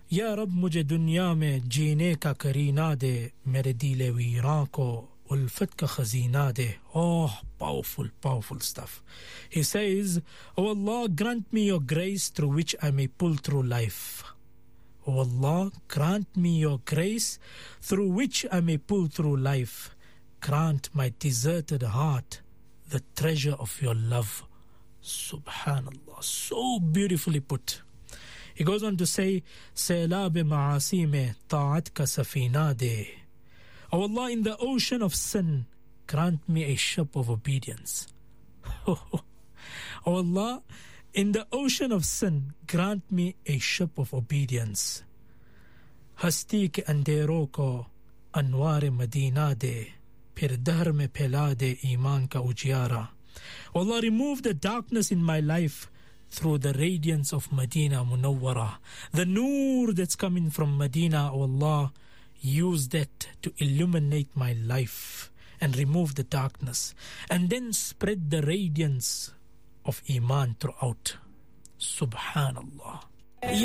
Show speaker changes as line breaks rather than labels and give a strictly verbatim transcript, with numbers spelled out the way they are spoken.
या रब मुझे दुनिया में जीने का करीना दे मेरे दिल वीरां को ulfat ka khazina de. Oh, powerful, powerful stuff. He says, Oh Allah, grant me your grace through which I may pull through life. Oh Allah, grant me your grace through which I may pull through life. Grant my deserted heart the treasure of your love. Subhanallah, so beautifully put. He goes on to say, Sailab ma'asi mein ta'at ka safina de. Oh Allah, in the ocean of sin, grant me a ship of obedience. Oh Allah, in the ocean of sin, grant me a ship of obedience. Hasti ke andero ko anwar Madina de, phir dahr mein phela de iman ka ujyara. Oh Allah, remove the darkness in my life through the radiance of Medina Munawwara. The noor that's coming from Medina, oh Allah, use that to illuminate my life and remove the darkness, and then spread the radiance of Iman throughout. Subhanallah.